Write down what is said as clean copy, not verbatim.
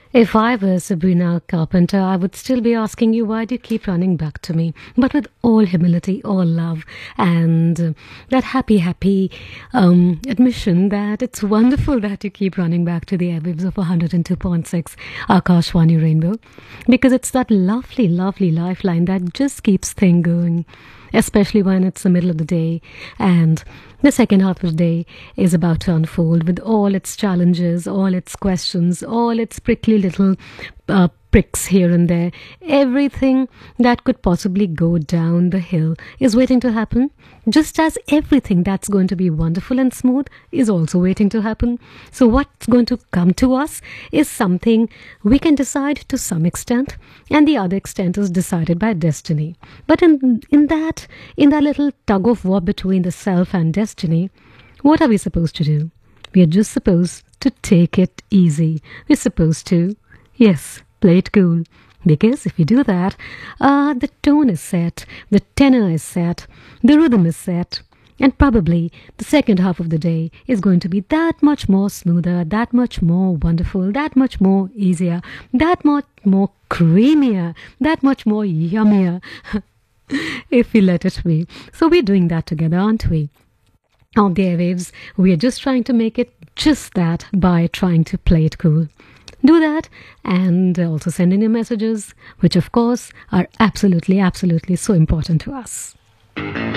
If I were Sabrina Carpenter, I would still be asking you, why do you keep running back to me? But with all humility, all love, and that happy admission that it's wonderful that you keep running back to the airwaves of 102.6 Akashwani Rainbow, because it's that lovely, lovely lifeline that just keeps things going, especially when it's the middle of the day and the second half of the day is about to unfold with all its challenges, all its questions, all its prickly little pricks here and there. Everything that could possibly go down the hill is waiting to happen, just as everything that's going to be wonderful and smooth is also waiting to happen. So what's going to come to us is something we can decide to some extent, and the other extent is decided by destiny. But in that little tug of war between the self and destiny, what are we supposed to do? We are just supposed to take it easy. We're supposed to, yes, play it cool. Because if you do that, the tone is set, the tenor is set, the rhythm is set, and probably the second half of the day is going to be that much more smoother, that much more wonderful, that much more easier, that much more creamier, that much more yummier, if we let it be. So we're doing that together, aren't we? On the airwaves, we are just trying to make it just that by trying to play it cool. Do that, and also send in your messages, which of course are absolutely, absolutely so important to us.